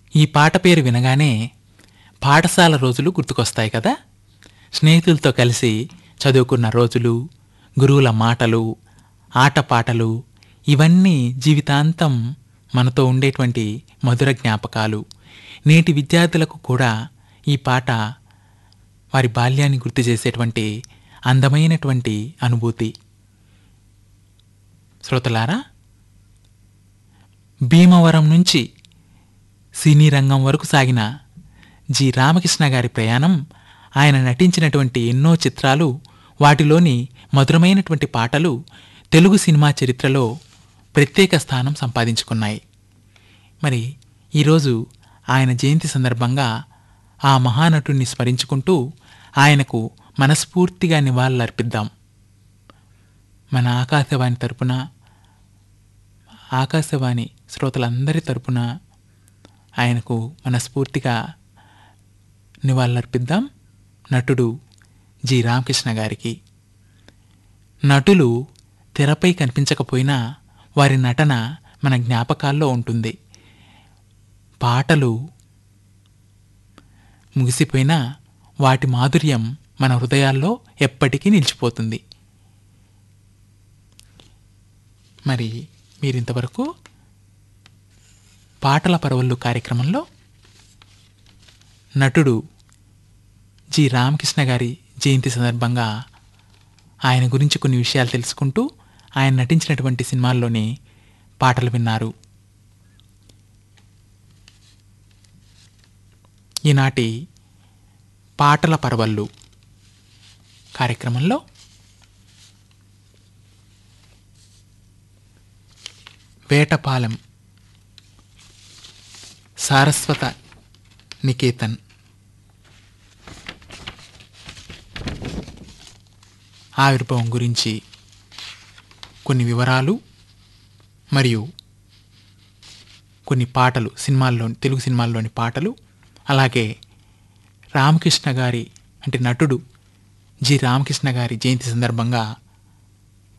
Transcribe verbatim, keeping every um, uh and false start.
ఈ పాట పేరు వినగానే పాఠశాల రోజులు గుర్తుకొస్తాయి కదా. స్నేహితులతో కలిసి చదువుకున్న రోజులు, గురువుల మాటలు, ఆటపాటలు ఇవన్నీ జీవితాంతం మనతో ఉండేటువంటి మధుర జ్ఞాపకాలు. నేటి విద్యార్థులకు కూడా ఈ పాట వారి బాల్యాన్ని గుర్తు చేసేటువంటి అందమైనటువంటి అనుభూతి. శ్రోతలారా, భీమవరం నుంచి సినీ రంగం వరకు సాగిన జి రామకృష్ణ గారి ప్రయాణం, ఆయన నటించినటువంటి ఎన్నో చిత్రాలు, వాటిలోని మధురమైనటువంటి పాటలు తెలుగు సినిమా చరిత్రలో ప్రత్యేక స్థానం సంపాదించుకున్నాయి. మరి ఈరోజు ఆయన జయంతి సందర్భంగా ఆ మహానటుడిని స్మరించుకుంటూ ఆయనకు మనస్ఫూర్తిగా నివాళులర్పిద్దాం. మన ఆకాశవాణి తరపున, ఆకాశవాణి శ్రోతలందరి తరపున ఆయనకు మనస్ఫూర్తిగా నివాళులర్పిద్దాం. నటుడు జి రామకృష్ణ గారికి. నటులు తెరపై కనిపించకపోయినా వారి నటన మన జ్ఞాపకాల్లో ఉంటుంది. పాటలు ముగిసిపోయినా వాటి మాధుర్యం మన హృదయాల్లో ఎప్పటికీ నిలిచిపోతుంది. మరి మీరింతవరకు పాటల పరవళ్ళు కార్యక్రమంలో నటుడు జి రామకృష్ణ గారి జయంతి సందర్భంగా ఆయన గురించి కొన్ని విషయాలు తెలుసుకుంటూ ఆయన నటించినటువంటి సినిమాల్లోని పాటలు విన్నారు. ఈనాటి పాటల పరవళ్ళు కార్యక్రమంలో వేటపాలెం సారస్వత నికేతన్ ఆవిర్భావం గురించి కొన్ని వివరాలు మరియు కొన్ని పాటలు, సినిమాల్లో తెలుగు సినిమాల్లోని పాటలు, అలాగే రామకృష్ణ గారి అంటే నటుడు జి రామకృష్ణ గారి జయంతి సందర్భంగా